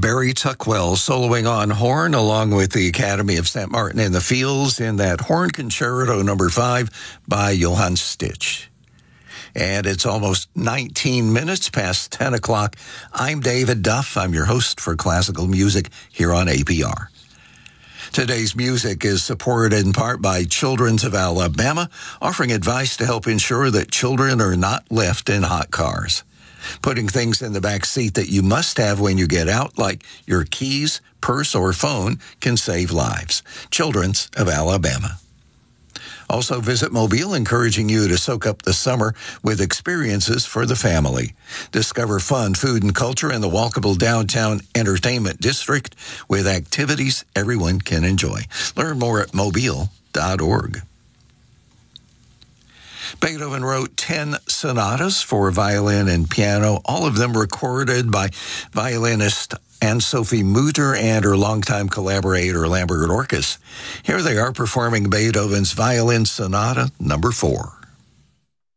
Barry Tuckwell soloing on horn along with the Academy of St. Martin in the Fields in that Horn Concerto number 5 by Johann Stitch. And it's almost 19 minutes past 10 o'clock. I'm David Duff. I'm your host for classical music here on APR. Today's music is supported in part by Children's of Alabama, offering advice to help ensure that children are not left in hot cars. Putting things in the back seat that you must have when you get out, like your keys, purse, or phone, can save lives. Children's of Alabama. Also visit Mobile, encouraging you to soak up the summer with experiences for the family. Discover fun, food, and culture in the walkable downtown entertainment district with activities everyone can enjoy. Learn more at mobile.org. Beethoven wrote 10 sonatas for violin and piano, all of them recorded by violinist Anne-Sophie Mutter and her longtime collaborator Lambert Orkes. Here they are performing Beethoven's Violin Sonata number 4.